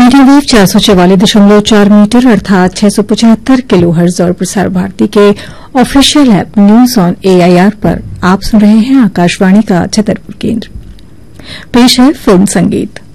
Medium wave 444.4 metre अर्थात 675 kilohertz और प्रसार भारती के official app news on AIR पर आप सुन रहे हैं आकाशवाणी का छतरपुर केंद्र। पेश है फिल्म संगीत।